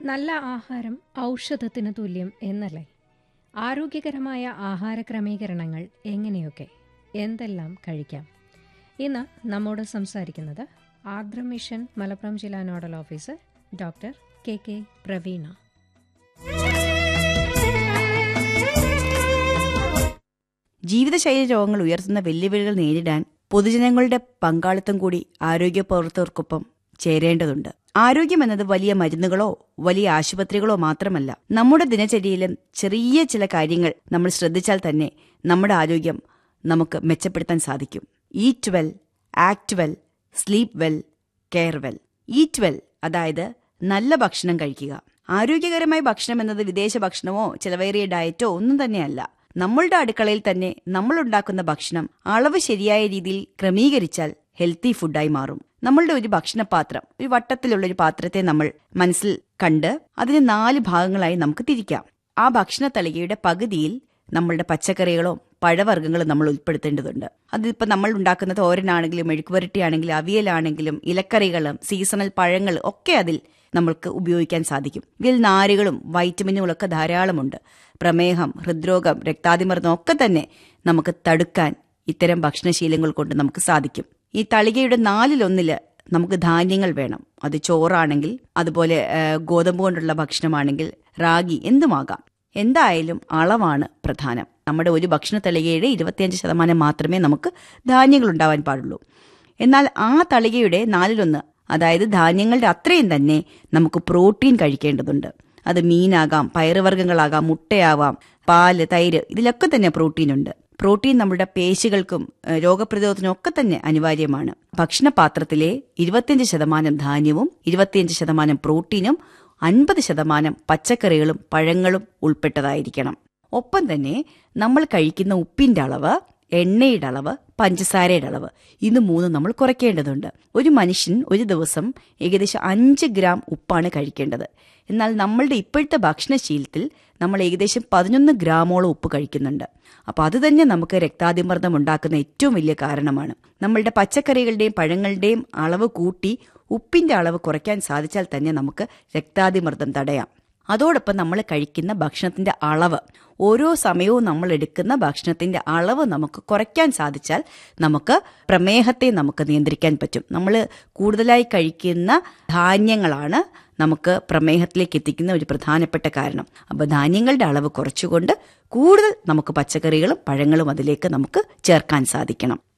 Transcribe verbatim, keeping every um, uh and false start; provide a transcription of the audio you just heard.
നല്ല ആഹാരം ഔഷധത്തിന് തുല്യം എന്നല്ലേ? ആരോഗ്യകരമായ ആഹാര ക്രമീകരണങ്ങൾ എങ്ങനെയൊക്കെ, എന്തെല്ലാം കഴിക്കാം? ഇന്ന് നമ്മോട് സംസാരിക്കുന്നത് ആർദ്ര മിഷൻ മലപ്പുറം ജില്ലാ nodal officer doctor K K Praveena. ജീവിതശൈലി രോഗങ്ങൾ ഉയർത്തുന്ന വെല്ലുവിളികൾ നേരിടാൻ പൊതുജനങ്ങളുടെ പങ്കാളിത്തം കൂടി ആരോഗ്യ പ്രവർത്തകർക്കൊപ്പം ചേരേണ്ടതുണ്ട്. ആരോഗ്യം എന്നത് വലിയ മരുന്നുകളോ വലിയ ആശുപത്രികളോ മാത്രമല്ല. നമ്മുടെ ദിനചര്യയിലും ചെറിയ ചില കാര്യങ്ങൾ നമ്മൾ ശ്രദ്ധിച്ചാൽ തന്നെ നമ്മുടെ ആരോഗ്യം നമുക്ക് മെച്ചപ്പെടുത്താൻ സാധിക്കും. Eat well, act well, sleep well, care well. Eat well അതായത് നല്ല ഭക്ഷണം കഴിക്കുക. ആരോഗ്യകരമായ ഭക്ഷണം എന്നത് വിദേശ ഭക്ഷണമോ ചിലവേറിയ ഡയറ്റോ ഒന്നും തന്നെയല്ല. നമ്മളുടെ അടുക്കളയിൽ തന്നെ നമ്മൾ ഉണ്ടാക്കുന്ന ഭക്ഷണം അളവ് ശരിയായ രീതിയിൽ ക്രമീകരിച്ചാൽ ഹെൽത്തി ഫുഡായി മാറും. നമ്മളുടെ ഒരു ഭക്ഷണപാത്രം, ഒരു വട്ടത്തിലുള്ള ഒരു പാത്രത്തെ നമ്മൾ മനസ്സിൽ കണ്ട് അതിനെ നാല് ഭാഗങ്ങളായി നമുക്ക് തിരിക്കാം. ആ ഭക്ഷണ തളികയുടെ പകുതിയിൽ നമ്മളുടെ പച്ചക്കറികളോ പഴവർഗ്ഗങ്ങളും നമ്മൾ ഉൾപ്പെടുത്തേണ്ടതുണ്ട്. അതിപ്പോൾ നമ്മൾ ഉണ്ടാക്കുന്ന തോരനാണെങ്കിലും മെഴുക്കുവരട്ടിയാണെങ്കിലും അവിയലാണെങ്കിലും ഇലക്കറികളും സീസണൽ പഴങ്ങൾ ഒക്കെ അതിൽ നമ്മൾക്ക് ഉപയോഗിക്കാൻ സാധിക്കും. ഇതിൽ നാരുകളും വൈറ്റമിനുകളൊക്കെ ധാരാളമുണ്ട്. പ്രമേഹം, ഹൃദ്രോഗം, രക്താതിമർദ്ദം ഒക്കെ തന്നെ നമുക്ക് തടുക്കാൻ ഇത്തരം ഭക്ഷണശീലങ്ങൾ കൊണ്ട് നമുക്ക് സാധിക്കും. ഈ തളികയുടെ നാലിലൊന്നില് നമുക്ക് ധാന്യങ്ങൾ വേണം. അത് ചോറാണെങ്കിൽ, അതുപോലെ ഗോതമ്പ് കൊണ്ടുള്ള ഭക്ഷണമാണെങ്കിൽ, റാഗി, എന്തുമാകാം. എന്തായാലും അളവാണ് പ്രധാനം. നമ്മുടെ ഒരു ഭക്ഷണ തളികയുടെ ഇരുപത്തിയഞ്ച് ശതമാനം മാത്രമേ നമുക്ക് ധാന്യങ്ങൾ ഉണ്ടാവാൻ പാടുള്ളൂ. എന്നാൽ ആ തളികയുടെ നാലിലൊന്ന്, അതായത് ധാന്യങ്ങളുടെ അത്രയും തന്നെ നമുക്ക് പ്രോട്ടീൻ കഴിക്കേണ്ടതുണ്ട്. അത് മീനാകാം, പയറുവർഗ്ഗങ്ങളാകാം, മുട്ടയാവാം, പാല്, തൈര്, ഇതിലൊക്കെ തന്നെ പ്രോട്ടീൻ ഉണ്ട്. പ്രോട്ടീൻ നമ്മുടെ പേശികൾക്കും രോഗപ്രതിരോധത്തിനും ഒക്കെ തന്നെ അനിവാര്യമാണ്. ഭക്ഷണപാത്രത്തിലെ ഇരുപത്തിയഞ്ച് ശതമാനം ധാന്യവും ഇരുപത്തിയഞ്ച് ശതമാനം പ്രോട്ടീനും അൻപത് ശതമാനം പച്ചക്കറികളും പഴങ്ങളും ഉൾപ്പെട്ടതായിരിക്കണം. ഒപ്പം തന്നെ നമ്മൾ കഴിക്കുന്ന ഉപ്പിന്റെ അളവ്, എണ്ണയുടെ അളവ്, പഞ്ചസാരയുടെ അളവ്, ഇത് മൂന്നും നമ്മൾ കുറയ്ക്കേണ്ടതുണ്ട്. ഒരു മനുഷ്യൻ ഒരു ദിവസം ഏകദേശം അഞ്ച് ഗ്രാം ഉപ്പാണ് കഴിക്കേണ്ടത്. എന്നാൽ നമ്മളുടെ ഇപ്പോഴത്തെ ഭക്ഷണശീലത്തിൽ നമ്മൾ ഏകദേശം പതിനൊന്ന് ഗ്രാമോളം ഉപ്പ് കഴിക്കുന്നുണ്ട്. അപ്പോൾ അത് തന്നെ നമുക്ക് രക്താതിമർദ്ദം ഉണ്ടാക്കുന്ന ഏറ്റവും വലിയ കാരണമാണ്. നമ്മളുടെ പച്ചക്കറികളുടെയും പഴങ്ങളുടെയും അളവ് കൂട്ടി ഉപ്പിന്റെ അളവ് കുറയ്ക്കാൻ സാധിച്ചാൽ തന്നെ നമുക്ക് രക്താതിമർദ്ദം തടയാം. അതോടൊപ്പം നമ്മൾ കഴിക്കുന്ന ഭക്ഷണത്തിന്റെ അളവ്, ഓരോ സമയവും നമ്മൾ എടുക്കുന്ന ഭക്ഷണത്തിന്റെ അളവ് നമുക്ക് കുറയ്ക്കാൻ സാധിച്ചാൽ നമുക്ക് പ്രമേഹത്തെ നമുക്ക് നിയന്ത്രിക്കാൻ പറ്റും. നമ്മൾ കൂടുതലായി കഴിക്കുന്ന ധാന്യങ്ങളാണ് നമുക്ക് പ്രമേഹത്തിലേക്ക് എത്തിക്കുന്ന ഒരു പ്രധാനപ്പെട്ട കാരണം. അപ്പോൾ ധാന്യങ്ങളുടെ അളവ് കുറച്ചുകൊണ്ട് കൂടുതൽ നമുക്ക് പച്ചക്കറികളും പഴങ്ങളും അതിലേക്ക് നമുക്ക് ചേർക്കാൻ സാധിക്കണം.